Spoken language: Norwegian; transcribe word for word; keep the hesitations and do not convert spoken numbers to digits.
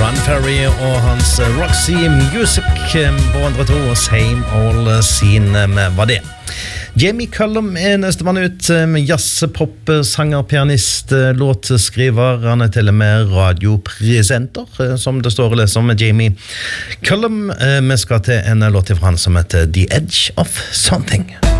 Ron Ferry og hans Roxy Music på hundre og to, og Same Old Scene var det. Jamie Cullum er neste mann ut, jazz, pop, sanger, pianist, låtskriver. Han er til og med radiopresenter, som det står å lese om Jamie Cullum. Vi skal til en låt fra han som heter The Edge of Something.